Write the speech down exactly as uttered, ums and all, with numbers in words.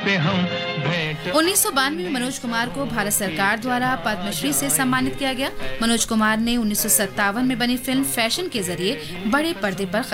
से हम भेंट। उन्नीस सौ बानवे में मनोज कुमार को भारत सरकार द्वारा पद्मश्री से सम्मानित किया गया। मनोज कुमार ने उन्नीस सौ सत्तावन में बनी फिल्म फैशन के जरिए बड़े पर्दे पर